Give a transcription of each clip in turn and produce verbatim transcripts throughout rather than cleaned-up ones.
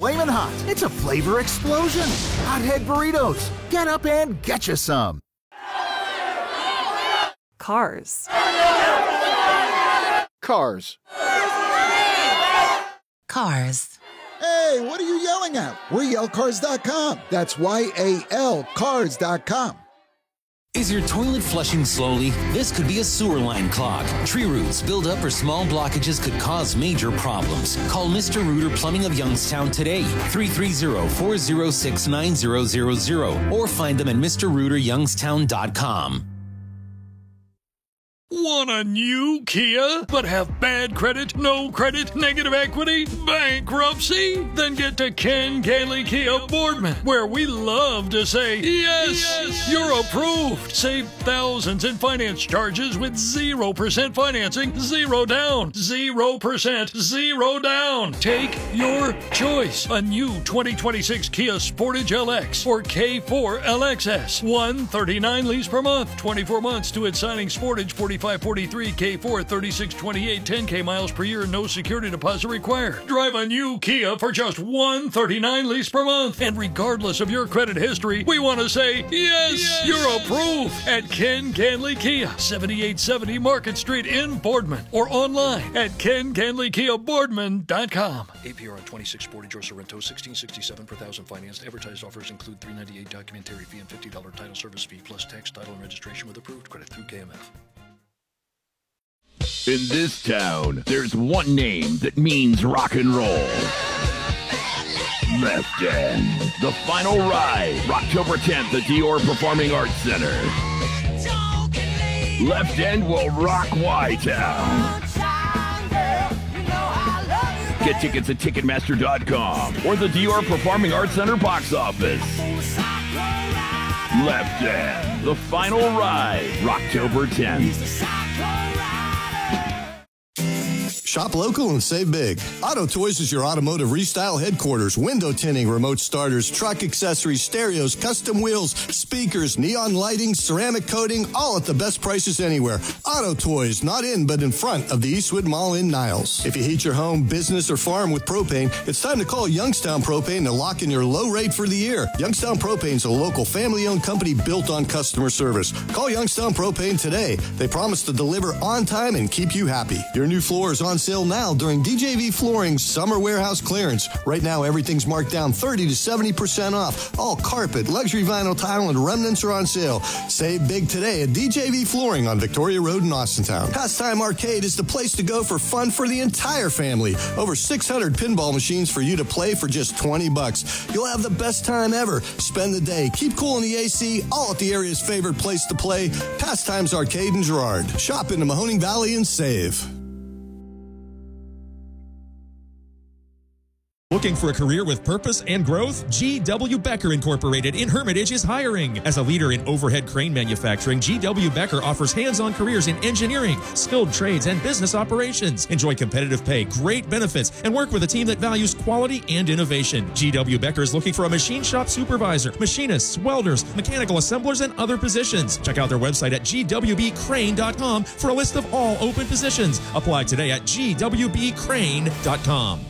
Flamin' Hot. It's a flavor explosion. Hothead burritos. Get up and get you some. Cars. Cars. Cars. Hey, what are you yelling at? We're yell cars dot com. That's Y A L cars dot com. Is your toilet flushing slowly? This could be a sewer line clog. Tree roots, build up, or small blockages could cause major problems. Call Mister Rooter Plumbing of Youngstown today, three three zero, four zero six, nine zero zero zero, or find them at Mr Rooter Youngstown dot com. Want a new Kia, but have bad credit, no credit, negative equity, bankruptcy? Then get to Ken Gailey Kia Boardman, where we love to say, yes, yes, you're approved. Save thousands in finance charges with zero percent financing, zero down, zero percent, zero down. Take your choice. A new twenty twenty-six Kia Sportage L X or K four L X S. one hundred thirty-nine lease per month, twenty-four months to its signing. Sportage forty-five forty-three, K four thirty-six twenty-eight, ten K miles per year, no security deposit required. Drive a new Kia for just one hundred thirty-nine lease per month. And regardless of your credit history, we want to say, yes, yes, you're approved at Ken Ganley Kia, seventy-eight seventy Market Street in Boardman, or online at ken ganley kia boardman dot com. A P R on twenty-six Sportage or Sorrento, sixteen sixty-seven per thousand financed. Advertised offers include three ninety-eight documentary fee and fifty dollars title service fee, plus tax, title, and registration with approved credit through K M F. In this town, there's one name that means rock and roll. Left End. The final ride, October tenth at Dior Performing Arts Center. Left End will rock Y-Town. Get tickets at Ticketmaster dot com or the Dior Performing Arts Center box office. Left End. The final ride, October tenth. Shop local and save big. Auto Toys is your automotive restyle headquarters. Window tinting, remote starters, truck accessories, stereos, custom wheels, speakers, neon lighting, ceramic coating, all at the best prices anywhere. Auto Toys, not in, but in front of the Eastwood Mall in Niles. If you heat your home, business, or farm with propane, it's time to call Youngstown Propane to lock in your low rate for the year. Youngstown Propane is a local family-owned company built on customer service. Call Youngstown Propane today. They promise to deliver on time and keep you happy. Your new floor is on sale now during D J V Flooring's summer warehouse clearance. Right now, everything's marked down thirty to seventy percent off. All carpet, luxury vinyl tile, and remnants are on sale. Save big today at D J V Flooring on Victoria Road in Austintown. Pastime Arcade is the place to go for fun for the entire family. Over six hundred pinball machines for you to play for just twenty bucks. You'll have the best time ever. Spend the day, keep cool in the A C, all at the area's favorite place to play, Pastimes Arcade in Girard. Shop in the Mahoning Valley and save. Looking for a career with purpose and growth? G W. Becker Incorporated in Hermitage is hiring. As a leader in overhead crane manufacturing, G W. Becker offers hands-on careers in engineering, skilled trades, and business operations. Enjoy competitive pay, great benefits, and work with a team that values quality and innovation. G W. Becker is looking for a machine shop supervisor, machinists, welders, mechanical assemblers, and other positions. Check out their website at g w b crane dot com for a list of all open positions. Apply today at g w b crane dot com.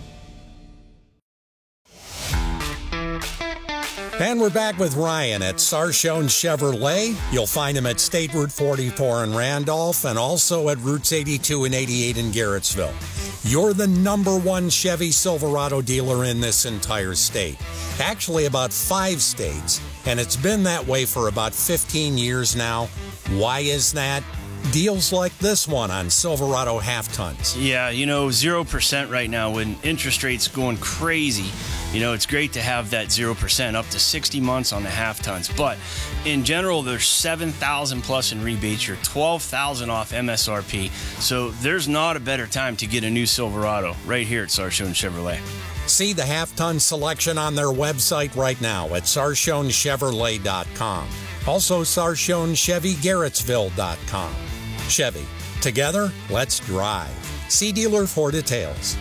And we're back with Ryan at Sarshone Chevrolet. You'll find him at State Route forty-four in Randolph and also at Routes eighty-two and eighty-eight in Garrettsville. You're the number one Chevy Silverado dealer in this entire state. Actually, about five states. And it's been that way for about fifteen years now. Why is that? Deals like this one on Silverado half-tons. Yeah, you know, zero percent right now when interest rates going crazy. You know, it's great to have that zero percent up to sixty months on the half-tons. But in general, there's seven thousand plus in rebates. You're twelve thousand off M S R P. So there's not a better time to get a new Silverado right here at Sarshone Chevrolet. See the half-ton selection on their website right now at sarshone chevrolet dot com. Also, sarshone chevy garrettsville dot com. Chevy. Together, let's drive. See dealer for details.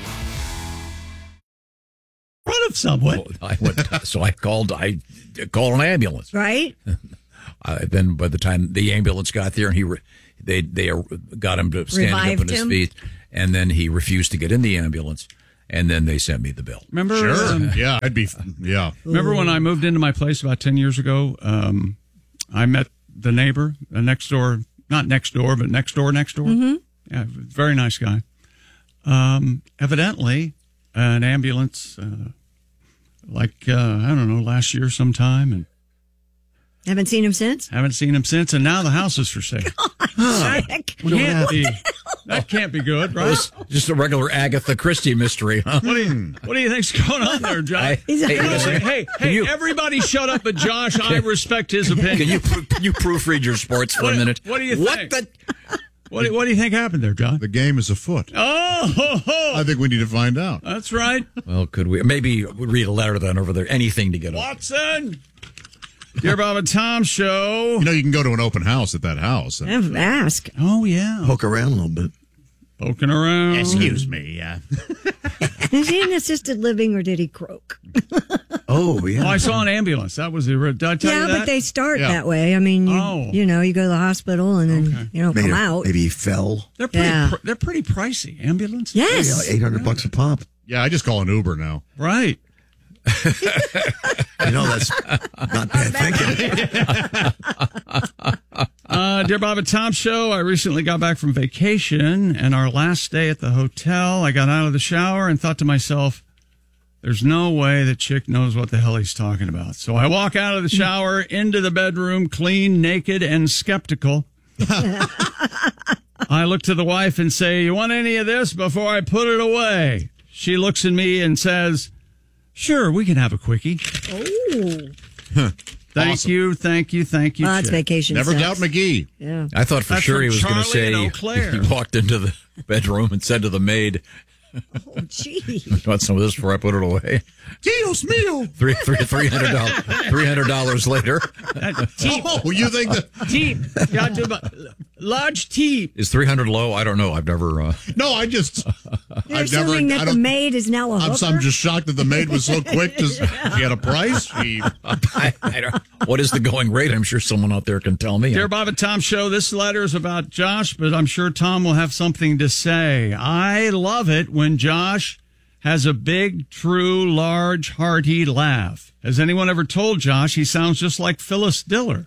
Front of someone. So I, went, so I called. I called an ambulance. Right. Uh, then by the time the ambulance got there, and he, re, they they got him to stand up on his feet, and then he refused to get in the ambulance. and then they sent me the bill. Remember? Sure. Um, yeah, I'd be. Yeah. Remember when I moved into my place about ten years ago? Um, I met the neighbor, the next door, not next door, but next door, next door. Mm-hmm. Yeah, very nice guy. Um, evidently, an ambulance, uh, like, uh, I don't know, last year sometime, and Haven't seen him since? haven't seen him since, and now the house is for sale. Huh. Can't be. That can't be good, right? It was just a regular Agatha Christie mystery, huh? What do you What do you think's going on there, Josh? I- hey, hey, hey, hey, hey, you- everybody, shut up! But Josh, I respect his opinion. Can you can you proofread your sports for What- a minute? what do you What think? the? What do, what do you think happened there, John? The game is afoot. Oh, ho, ho. I think we need to find out. That's right. Well, could we maybe we read a letter then over there? Anything to get up. Watson, Dear Bob and Tom show. You know, you can go to an open house at that house. Have ask. Oh yeah, Poke around a little bit. poking around. Excuse me. Uh, Is he in assisted living or did he croak? Oh, yeah. Oh, I saw an ambulance. That was the. Did I tell Yeah, you that? but they start Yeah. that way. I mean, you, Oh. you know, you go to the hospital and then Okay. you don't Maybe, come out. maybe he fell. They're pretty. Yeah. pr- they're pretty pricey. Ambulance. Yes. eight hundred bucks a pop. yeah, I just call an Uber now. Right. You know, that's not bad thinking. Uh, Dear Bob and Tom show, I recently got back from vacation, and our last day at the hotel, I got out of the shower and thought to myself, there's no way that chick knows what the hell he's talking about. So I walk out of the shower into the bedroom, clean, naked, and skeptical. I look to the wife and say, you want any of this before I put it away? She looks at me and says, sure, we can have a quickie. Oh. Thank Awesome. you, thank you, thank you. Well, that's chick. vacation. Never sex. doubt McGee. Yeah. I thought for That's sure from he was going to Charlie and say Eau Claire. he walked into the bedroom and said to the maid, Oh, gee. "Want some of this before I put it away?" Dios mío. Three three three hundred dollars three hundred dollars later. Teep. Oh, you think that? Teep. Got to bu- large teep. Is three hundred low? I don't know. I've never. Uh, No, I just. You're I've never. assuming I that the don't. maid is now a I'm, hooker? I'm just shocked that the maid was so quick. To, She had a price. She. I, I don't, what is the going rate? I'm sure someone out there can tell me. Dear Bob and Tom show, this letter is about Josh, but I'm sure Tom will have something to say. I love it when Josh has a big, true, large, hearty laugh. Has anyone ever told Josh he sounds just like Phyllis Diller?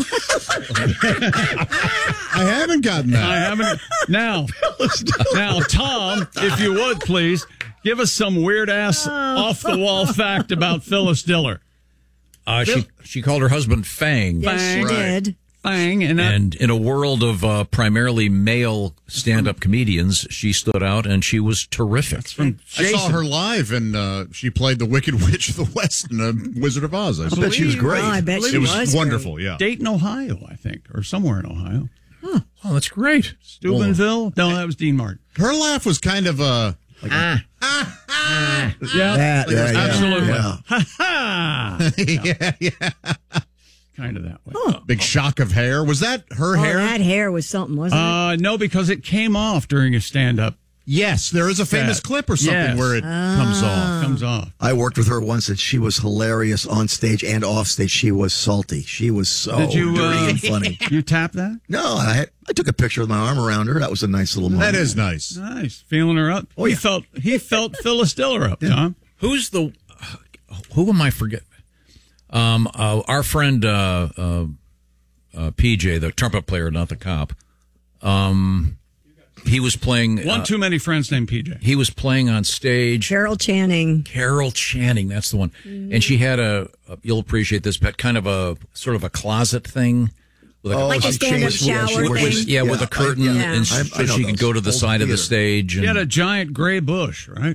I haven't gotten that. I haven't. Now, now, Tom, if you would please give us some weird ass off the wall fact about Phyllis Diller. Uh, she she called her husband Fang. Yes, she Fang. did. Fang, and, that, And in a world of uh, primarily male stand-up comedians, she stood out and she was terrific. from I Jason. saw her live, and uh, she played the Wicked Witch of the West in uh, Wizard of Oz. I, I saw. bet she was great. Oh, I bet she It was, was wonderful. great. Yeah. Dayton, Ohio, I think, or somewhere in Ohio. Oh, that's great. Steubenville? No, that was Dean Martin. Her laugh was kind of uh, Yeah, That, yeah, yeah, absolutely. yeah. Ha ha! yeah, yeah. Kind of that way. Big shock of hair. Was that her Oh, hair? that hair was something, wasn't it? Uh, no, because it came off during a stand-up. Yes, there is a famous Set. clip or something Yes. where it comes off. Comes off. I worked with her once, and she was hilarious on stage and off stage. She was salty. She was so Did you, dirty uh, and funny. You tap that? No, I had, I took a picture with my arm around her. That was a nice little moment. That is nice. Nice. Feeling her up. Oh, he yeah. felt he felt Phyllis Diller up, Tom. Who's the? Who am I forgetting? Um, uh, our friend uh, uh, uh, P J, the trumpet player, not the cop. Um, he was playing. One uh, too many friends named P J. He was playing on stage. Carol Channing. Carol Channing, that's the one. And she had a, a. You'll appreciate this, but kind of a sort of a closet thing. With Oh, Like a she stand-up changed- yeah, she shower was- thing? yeah, with Yeah, a curtain, I- yeah. and I- so I know she could those. go to the Old side of the theater. stage. She And, had a giant gray bush, right?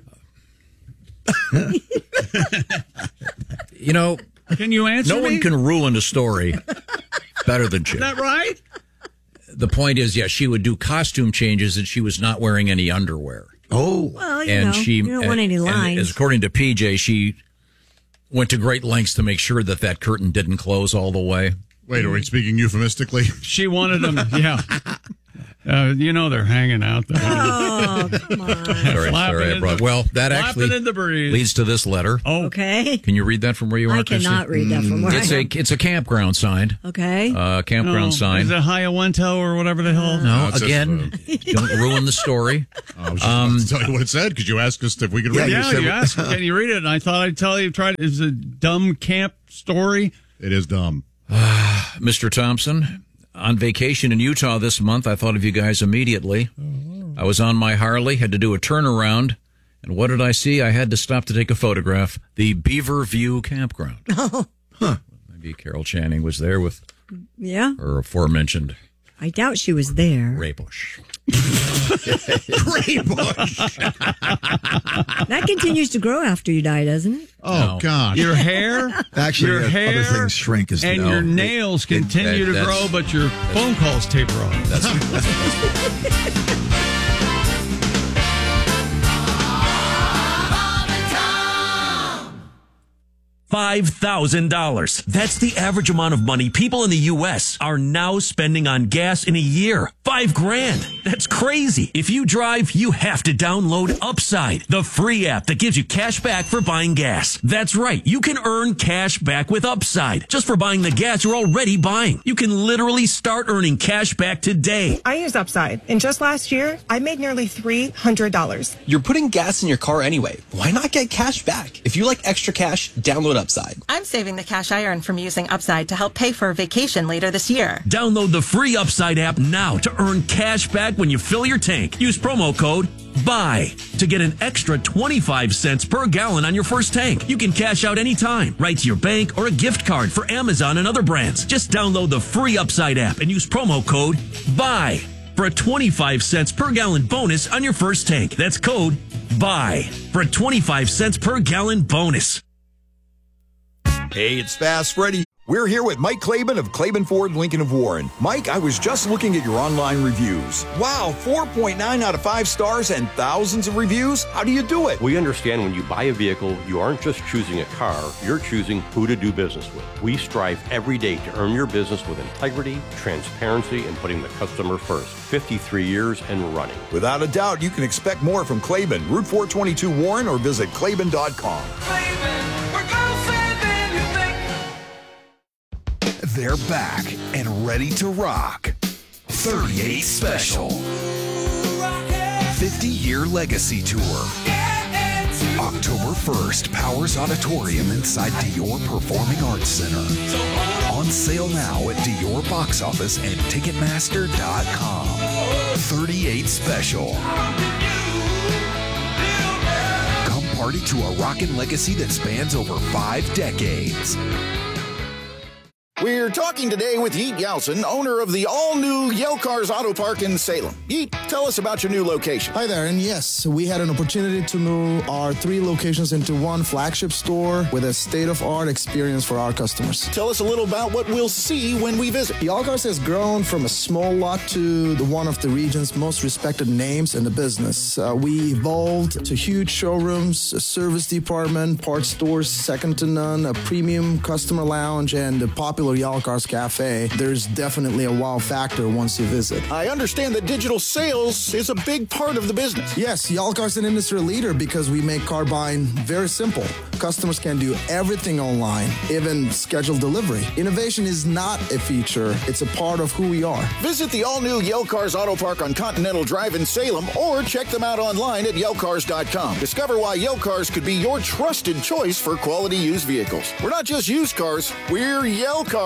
you know, Can you answer no me? one can ruin a story better than Chick. Is that right? The point is, yeah, she would do costume changes, and she was not wearing any underwear. Oh, Well, you and know, she, you don't want any and- and lines. as according to P J, she went to great lengths to make sure that that curtain didn't close all the way. Wait, are we speaking euphemistically? She wanted him, yeah. Uh, you know they're hanging out there. Oh, come on. Sorry, sorry, I brought. Well, that actually in the breeze. leads to this letter. Oh, okay. Can you read that from where you are? I cannot Christy? read that from where it's I a am. it's a campground sign. Okay. Uh, campground no. sign. Is it Hiawento or whatever the hell? No, it's again, don't ruin the story. I was just Um, about to tell you what it said because you asked us if we could read Yeah, it. you asked, can you read it? And I thought I'd tell you, try it. It's a dumb camp story. It is dumb. Mister Thompson, on vacation in Utah this month, I thought of you guys immediately. I was on my Harley, had to do a turnaround, and what did I see? I had to stop to take a photograph. The Beaver View Campground. Oh. Huh. Maybe Carol Channing was there with Yeah. her aforementioned I doubt she was there. Ray Bush. Ray Bush. That continues to grow after you die, doesn't it? Oh, No. gosh. Your hair, Actually, your uh, hair, other things shrink as and no, your it- nails it- continue that- to that's- grow, but your phone calls taper off. That's, five thousand dollars. That's the average amount of money people in the U S are now spending on gas in a year. Five grand. That's crazy. If you drive, you have to download Upside, the free app that gives you cash back for buying gas. That's right. You can earn cash back with Upside just for buying the gas you're already buying. You can literally start earning cash back today. I use Upside, and just last year, I made nearly three hundred dollars. You're putting gas in your car anyway. Why not get cash back? If you like extra cash, download Upside. I'm saving the cash I earn from using Upside to help pay for a vacation later this year. Download the free Upside app now to earn cash back when you fill your tank. Use promo code BUY to get an extra twenty-five cents per gallon on your first tank. You can cash out anytime, right to your bank or a gift card for Amazon and other brands. Just download the free Upside app and use promo code BUY for a twenty-five cents per gallon bonus on your first tank. That's code BUY for a twenty-five cents per gallon bonus. Hey, it's Fast Freddy. We're here with Mike Claiborne of Claiborne Ford Lincoln of Warren. Mike, I was just looking at your online reviews. Wow, four point nine out of five stars and thousands of reviews? How do you do it? We understand when you buy a vehicle, you aren't just choosing a car, you're choosing who to do business with. We strive every day to earn your business with integrity, transparency, and putting the customer first. fifty-three years and running. Without a doubt, you can expect more from Claiborne, Route four twenty-two Warren, or visit Claiborne dot com. They're back and ready to rock. thirty-eight Special. fifty-year Legacy Tour. October first, Powers Auditorium inside Dior Performing Arts Center. On sale now at Dior Box Office and Ticketmaster dot com. thirty-eight Special. Come party to a rockin' legacy that spans over five decades. We're talking today with Yeet Yeltsin, owner of the all-new Yale Cars Auto Park in Salem. Yeet, tell us about your new location. Hi there, and yes, we had an opportunity to move our three locations into one flagship store with a state-of-art experience for our customers. Tell us a little about what we'll see when we visit. Yale Cars has grown from a small lot to the one of the region's most respected names in the business. Uh, we evolved to huge showrooms, a service department, parts stores second to none, a premium customer lounge, and a popular Yale Cars Cafe. There's definitely a wow factor once you visit. I understand that digital sales is a big part of the business. Yes, Yale Cars is an industry leader because we make car buying very simple. Customers can do everything online, even schedule delivery. Innovation is not a feature, it's a part of who we are. Visit the all-new Yale Cars Auto Park on Continental Drive in Salem or check them out online at Yale Cars dot com. Discover why Yale Cars could be your trusted choice for quality used vehicles. We're not just used cars, we're Yale Cars.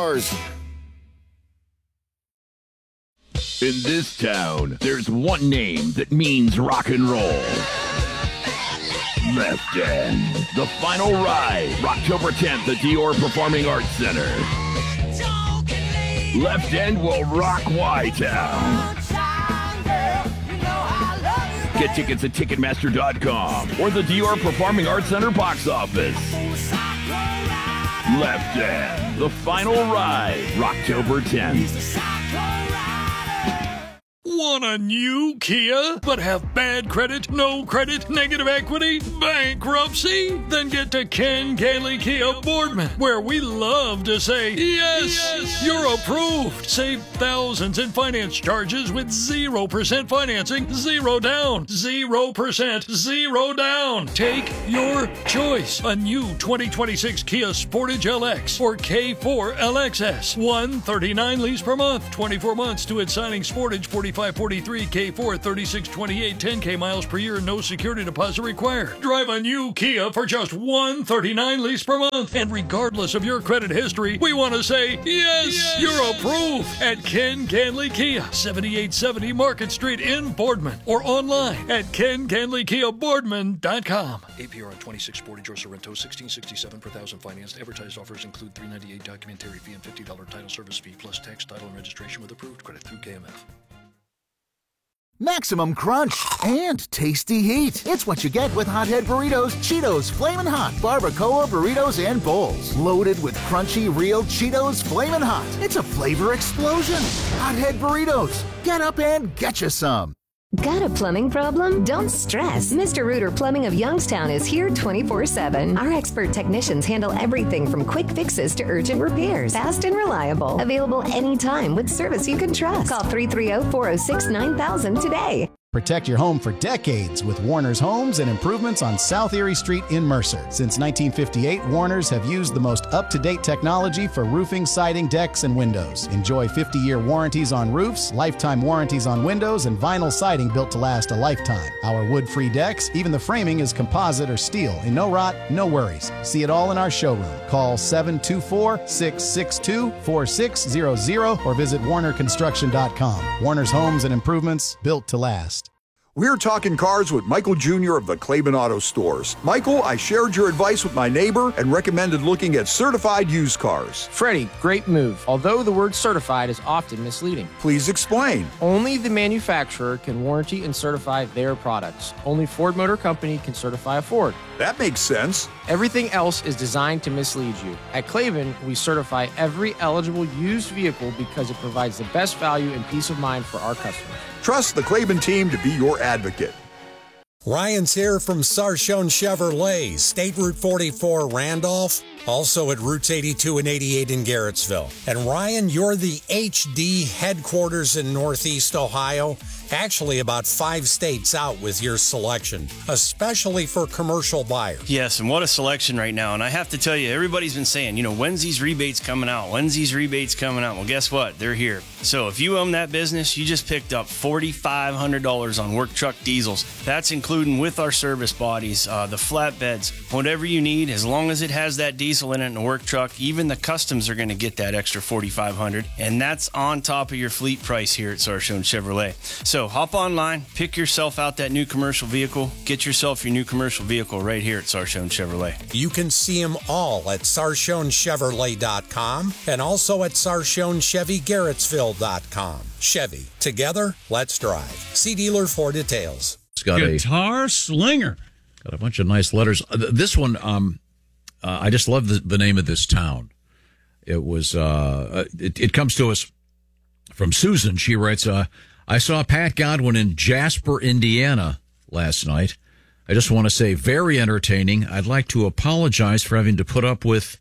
In this town, there's one name that means rock and roll. Left End. The final ride, October tenth at Dior Performing Arts Center. Left End will rock Y-Town. Get tickets at Ticketmaster dot com or the Dior Performing Arts Center box office. Left End, the final ride, October tenth. Whoa! Want a new Kia, but have bad credit, no credit, negative equity, bankruptcy? Then get to Ken Gailey Kia Boardman, where we love to say, yes, yes, you're approved. Save thousands in finance charges with zero percent financing, zero down, zero percent, zero down. Take your choice. A new twenty twenty-six Kia Sportage L X or K four L X S. one thirty-nine lease per month, twenty-four months to its signing. Sportage forty-five forty-three, K four thirty-six twenty-eight, ten K miles per year, no security deposit required. Drive a new Kia for just one thirty-nine lease per month. And regardless of your credit history, we want to say, yes, yes, you're approved at Ken Ganley Kia, seventy-eight seventy Market Street in Boardman, or online at ken ganley kia boardman dot com. A P R on twenty-six Sportage or Sorrento, sixteen sixty-seven per thousand financed. Advertised offers include three ninety-eight documentary fee and fifty dollars title service fee plus tax, title, and registration with approved credit through K M F. Maximum crunch and tasty heat. It's what you get with Hothead Burritos, Cheetos Flamin' Hot, Barbacoa Burritos and Bowls. Loaded with crunchy, real Cheetos Flamin' Hot. It's a flavor explosion. Hothead Burritos. Get up and get you some. Got a plumbing problem? Don't stress. Mister Rooter Plumbing of Youngstown is here twenty-four seven. Our expert technicians handle everything from quick fixes to urgent repairs. Fast and reliable. Available anytime with service you can trust. Call three three zero, four zero six, nine thousand today. Protect your home for decades with Warner's Homes and Improvements on South Erie Street in Mercer. Since nineteen fifty-eight, Warner's have used the most up-to-date technology for roofing, siding, decks, and windows. Enjoy fifty-year warranties on roofs, lifetime warranties on windows, and vinyl siding built to last a lifetime. Our wood-free decks, even the framing is composite or steel. And no rot, no worries. See it all in our showroom. Call seven two four, six six two, four six zero zero or visit warner construction dot com. Warner's Homes and Improvements, built to last. We're talking cars with Michael Junior of the Claiborne Auto Stores. Michael, I shared your advice with my neighbor and recommended looking at certified used cars. Freddie, great move, although the word certified is often misleading. Please explain. Only the manufacturer can warranty and certify their products. Only Ford Motor Company can certify a Ford. That makes sense. Everything else is designed to mislead you. At Claiborne, we certify every eligible used vehicle because it provides the best value and peace of mind for our customers. Trust the Claiborne team to be your advocate. Ryan's here from Sarchone Chevrolet, State Route forty-four, Randolph, also at Routes eighty-two and eighty-eight in Garrettsville. And Ryan, you're the H D headquarters in Northeast Ohio, actually about five states out with your selection, especially for commercial buyers. Yes, and what a selection right now. And I have to tell you, everybody's been saying, you know, when's these rebates coming out? When's these rebates coming out? Well, guess what? They're here. So if you own that business, you just picked up four thousand five hundred dollars on work truck diesels. That's including with our service bodies, uh, the flatbeds, whatever you need, as long as it has that diesel in it in a work truck, even the customs are going to get that extra four thousand five hundred dollars. And that's on top of your fleet price here at Sarchone Chevrolet. So hop online, pick yourself out that new commercial vehicle, get yourself your new commercial vehicle right here at Sarchone Chevrolet. You can see them all at sarchone chevrolet dot com and also at sarchone chevy garrettsville dot com. Chevy, together, let's drive. See dealer for details. It's got Guitar a, Slinger. Got a bunch of nice letters. Uh, this one, um, uh, I just love the, the name of this town. It was, uh, it, it comes to us from Susan. She writes, uh, I saw Pat Godwin in Jasper, Indiana last night. I just want to say, very entertaining. I'd like to apologize for having to put up with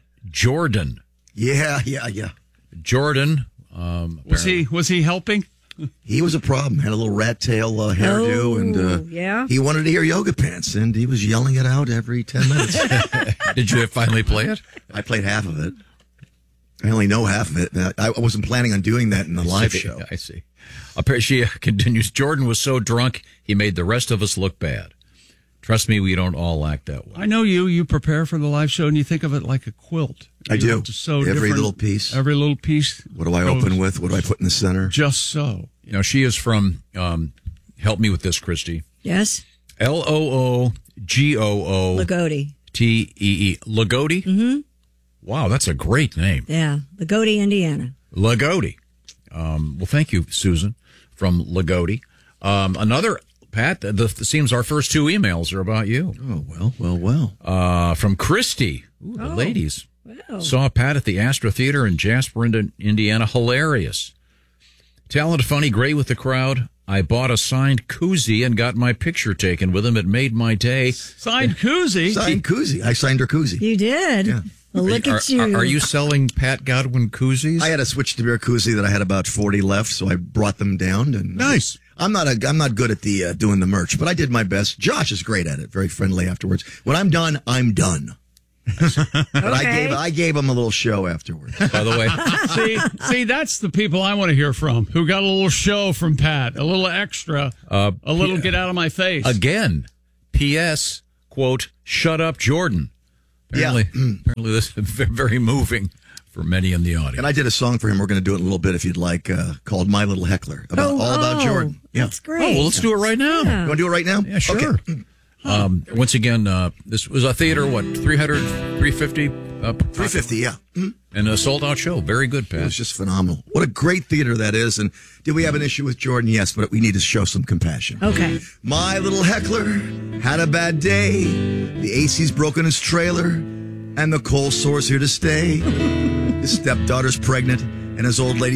Jordan. Yeah, yeah, yeah. Jordan. Um, was he was he helping? He was a problem. Had a little rat tail uh, hairdo, oh, and uh, yeah. he wanted to hear Yoga Pants, and he was yelling it out every ten minutes. Did you finally play it? I played half of it. I only know half of it. I wasn't planning on doing that in the live show. I see. She continues, Jordan was so drunk, he made the rest of us look bad. Trust me, we don't all act that way. I know you. You prepare for the live show, and you think of it like a quilt. I you do. know, so every different. little piece. Every little piece. What do I open with? What do I put in the center? Just so. You know, she is from, um, help me with this, Christy. Yes. L O O G O O. Lagodi. T E E. Lagodi? Mm-hmm. Wow, that's a great name. Yeah, Lagodi, Indiana. Lagodi. Um, well, thank you, Susan, from Lagodi. Um, another, Pat, the, the seems our first two emails are about you. Oh, well, well, well. Uh, from Christy. Ooh, the oh, ladies. Wow. Saw Pat at the Astra Theater in Jasper, Indiana. Hilarious. Talented, funny, great with the crowd. I bought a signed koozie and got my picture taken with him. It made my day. Signed koozie? Signed koozie. I signed her koozie. You did? Yeah. Well, look are, at you. Are, are you selling Pat Godwin koozies? I had a switch to beer koozie that I had about forty left, so I brought them down. And nice. I'm not a, I'm not good at the uh, doing the merch, but I did my best. Josh is great at it. Very friendly afterwards. When I'm done, I'm done. But okay. I gave I gave him a little show afterwards. By the way, see, see, that's the people I want to hear from. Who got a little show from Pat, a little extra, uh, a little P- get out of my face again. P S. Quote: Shut up, Jordan. Apparently, yeah. apparently this is very moving for many in the audience. And I did a song for him. We're going to do it in a little bit if you'd like, uh, called "My Little Heckler," about oh, all about oh, Jordan. Yeah, that's great. Oh, well, let's do it right now. Yeah. You want to do it right now? Yeah, sure. Okay. Um, once again, uh, this was a theater, what, three hundred, three fifty? Uh, three fifty, yeah. Mm-hmm. And a sold-out show. Very good, Pat. It was just phenomenal. What a great theater that is. And did we have an issue with Jordan? Yes, but we need to show some compassion. Okay. My little heckler had a bad day. The A C's broken his trailer, and the cold sore's here to stay. His stepdaughter's pregnant, and his old lady